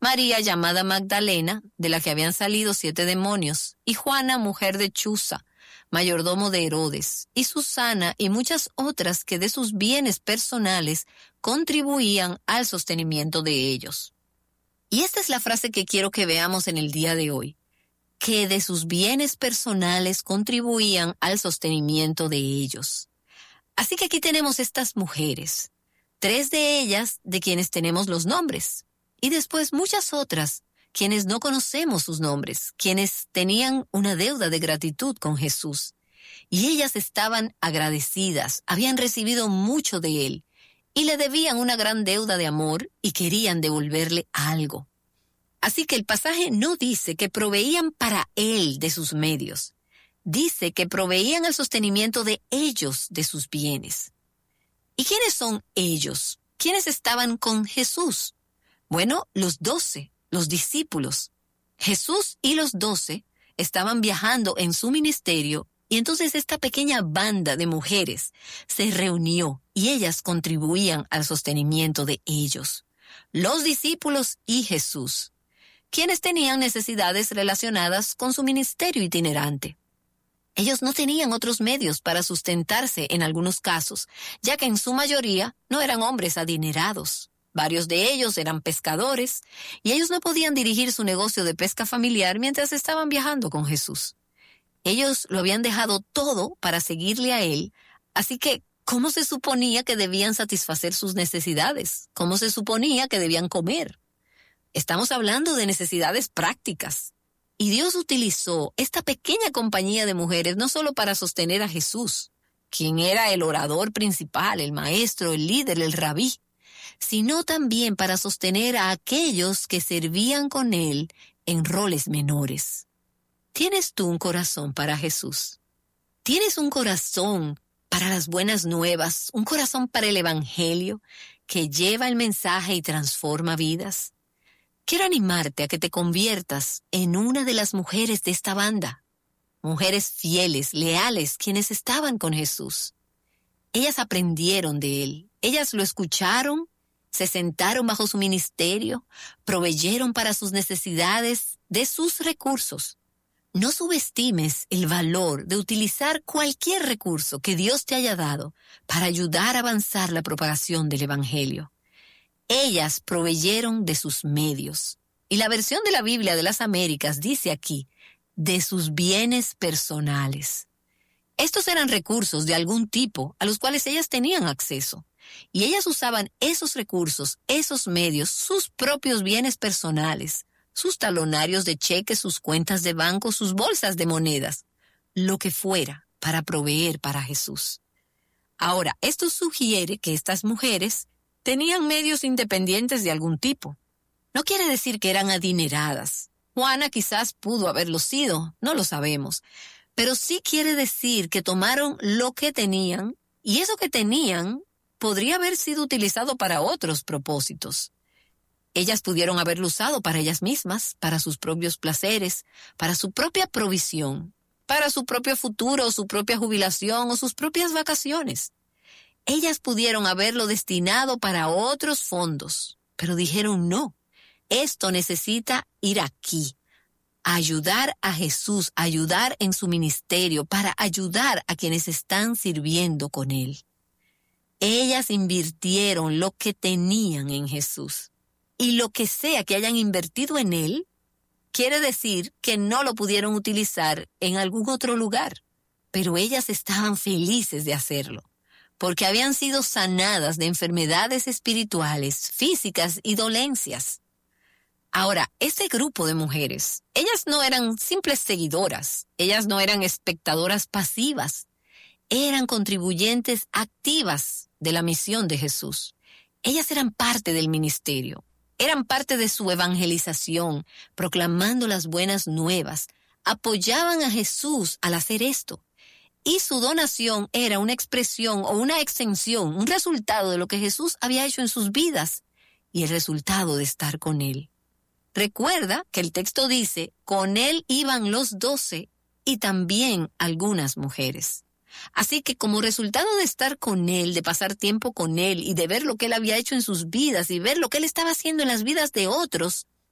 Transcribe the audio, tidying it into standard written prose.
María, llamada Magdalena, de la que habían salido 7 demonios, y Juana, mujer de Chuza, mayordomo de Herodes, y Susana y muchas otras que de sus bienes personales contribuían al sostenimiento de ellos. Y esta es la frase que quiero que veamos en el día de hoy, que de sus bienes personales contribuían al sostenimiento de ellos. Así que aquí tenemos estas mujeres, 3 de ellas de quienes tenemos los nombres, y después muchas otras quienes no conocemos sus nombres, quienes tenían una deuda de gratitud con Jesús. Y ellas estaban agradecidas, habían recibido mucho de él, y le debían una gran deuda de amor y querían devolverle algo. Así que el pasaje no dice que proveían para él de sus medios, dice que proveían el sostenimiento de ellos de sus bienes. ¿Y quiénes son ellos? ¿Quiénes estaban con Jesús? Bueno, los 12, los discípulos. Jesús y los 12 estaban viajando en su ministerio y entonces esta pequeña banda de mujeres se reunió y ellas contribuían al sostenimiento de ellos. Los discípulos y Jesús, quienes tenían necesidades relacionadas con su ministerio itinerante. Ellos no tenían otros medios para sustentarse en algunos casos, ya que en su mayoría no eran hombres adinerados. Varios de ellos eran pescadores y ellos no podían dirigir su negocio de pesca familiar mientras estaban viajando con Jesús. Ellos lo habían dejado todo para seguirle a él, así que ¿cómo se suponía que debían satisfacer sus necesidades? ¿Cómo se suponía que debían comer? Estamos hablando de necesidades prácticas. Y Dios utilizó esta pequeña compañía de mujeres no solo para sostener a Jesús, quien era el orador principal, el maestro, el líder, el rabí, sino también para sostener a aquellos que servían con él en roles menores. ¿Tienes tú un corazón para Jesús? ¿Tienes un corazón para las buenas nuevas, un corazón para el evangelio que lleva el mensaje y transforma vidas? Quiero animarte a que te conviertas en una de las mujeres de esta banda, mujeres fieles, leales, quienes estaban con Jesús. Ellas aprendieron de él, ellas lo escucharon, se sentaron bajo su ministerio, proveyeron para sus necesidades de sus recursos. No subestimes el valor de utilizar cualquier recurso que Dios te haya dado para ayudar a avanzar la propagación del evangelio. Ellas proveyeron de sus medios. Y la versión de la Biblia de las Américas dice aquí, de sus bienes personales. Estos eran recursos de algún tipo a los cuales ellas tenían acceso. Y ellas usaban esos recursos, esos medios, sus propios bienes personales, sus talonarios de cheques, sus cuentas de banco, sus bolsas de monedas, lo que fuera para proveer para Jesús. Ahora, esto sugiere que estas mujeres tenían medios independientes de algún tipo. No quiere decir que eran adineradas. Juana quizás pudo haberlo sido, no lo sabemos. Pero sí quiere decir que tomaron lo que tenían, y eso que tenían podría haber sido utilizado para otros propósitos. Ellas pudieron haberlo usado para ellas mismas, para sus propios placeres, para su propia provisión, para su propio futuro, su propia jubilación o sus propias vacaciones. Ellas pudieron haberlo destinado para otros fondos, pero dijeron no, esto necesita ir aquí, a ayudar a Jesús, a ayudar en su ministerio, para ayudar a quienes están sirviendo con él. Ellas invirtieron lo que tenían en Jesús, y lo que sea que hayan invertido en él, quiere decir que no lo pudieron utilizar en algún otro lugar, pero ellas estaban felices de hacerlo, porque habían sido sanadas de enfermedades espirituales, físicas y dolencias. Ahora, este grupo de mujeres, ellas no eran simples seguidoras, ellas no eran espectadoras pasivas, eran contribuyentes activas de la misión de Jesús. Ellas eran parte del ministerio, eran parte de su evangelización, proclamando las buenas nuevas, apoyaban a Jesús al hacer esto. Y su donación era una expresión o una extensión, un resultado de lo que Jesús había hecho en sus vidas y el resultado de estar con él. Recuerda que el texto dice, con él iban los 12 y también algunas mujeres. Así que como resultado de estar con él, de pasar tiempo con él y de ver lo que él había hecho en sus vidas y ver lo que él estaba haciendo en las vidas de otros,